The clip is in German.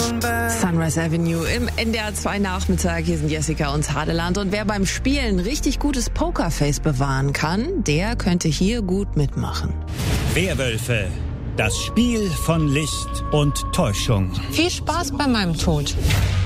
Sunrise Avenue im NDR 2 Nachmittag. Hier sind Jessica und Hadeland. Und wer beim Spielen richtig gutes Pokerface bewahren kann, der könnte hier gut mitmachen. Werwölfe. Das Spiel von List und Täuschung. Viel Spaß bei meinem Tod.